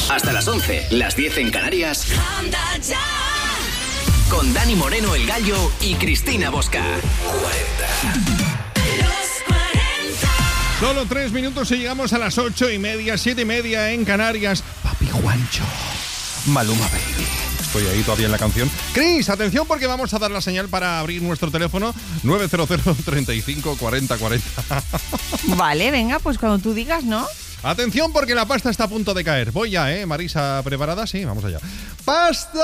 Hasta las 11, las 10 en Canarias. Con Dani Moreno, el Gallo, y Cristina Bosca. 40. Solo 3 minutos y llegamos a las 8:30, 7:30 en Canarias. Papi Juancho, Maluma Baby. Estoy ahí todavía en la canción. Cris, atención porque vamos a dar la señal para abrir nuestro teléfono 900 35 40 40. Vale, venga, pues cuando tú digas, ¿no? Atención porque la pasta está a punto de caer. Voy ya, Marisa, ¿preparada? Sí, vamos allá. ¡Pasta!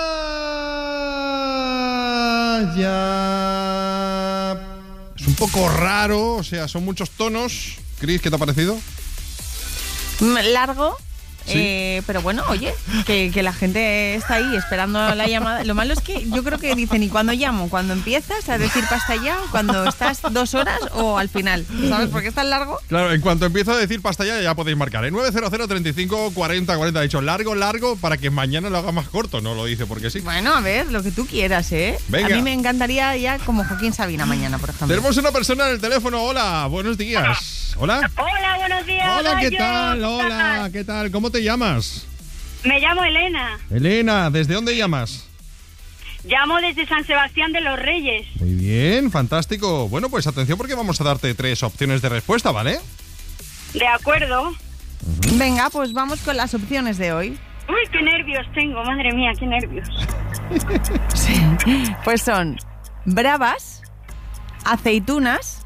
Ya. Es un poco raro, o sea, son muchos tonos. Cris, ¿qué te ha parecido? Largo. Sí. Pero bueno, oye, que la gente está ahí esperando la llamada. Lo malo es que yo creo que dicen, ¿y cuándo llamo? ¿Cuando empiezas a decir pasta ya? ¿Cuando estás 2 horas o al final? ¿Sabes por qué es tan largo? Claro, en cuanto empiezo a decir pasta ya podéis marcar. 900 35 40 40. Ha dicho largo para que mañana lo haga más corto. No lo dice porque sí. Bueno, a ver, lo que tú quieras, ¿eh? Venga. A mí me encantaría ya como Joaquín Sabina mañana, por ejemplo. Tenemos una persona en el teléfono. Hola, buenos días. Hola. Hola, buenos días. Hola, ¿qué Gallo. tal? Hola, ¿qué tal? ¿Cómo te llamas? Me llamo Elena. Elena, ¿desde dónde llamas? Llamo desde San Sebastián de los Reyes. Muy bien, fantástico. Bueno, pues atención porque vamos a darte 3 opciones de respuesta, ¿vale? De acuerdo. Venga, pues vamos con las opciones de hoy. Uy, qué nervios tengo, madre mía, qué nervios. Sí. Pues son bravas, aceitunas